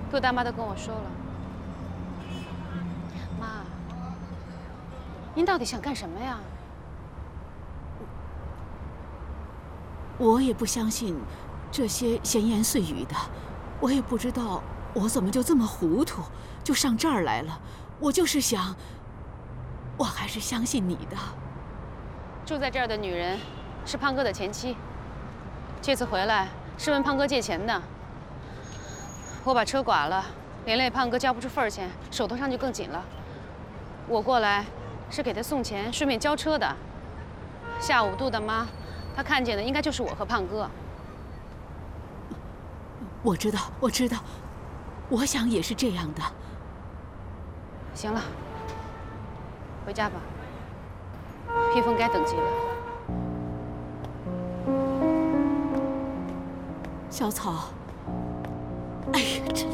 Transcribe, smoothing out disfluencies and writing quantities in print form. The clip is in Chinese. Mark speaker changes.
Speaker 1: 杜大妈都跟我说了。妈，您到底想干什么呀？
Speaker 2: 我也不相信这些闲言碎语的，我也不知道我怎么就这么糊涂，就上这儿来了。我就是想，我还是相信你的。
Speaker 1: 住在这儿的女人是胖哥的前妻，这次回来是问胖哥借钱的。我把车剐了，连累胖哥交不出份儿钱，手头上就更紧了。我过来是给他送钱，顺便交车的。下午杜大妈她看见的应该就是我和胖哥。
Speaker 2: 我知道，我知道，我想也是这样的。
Speaker 1: 行了，回家吧。披风该等急了。
Speaker 2: 小草，哎呀，这。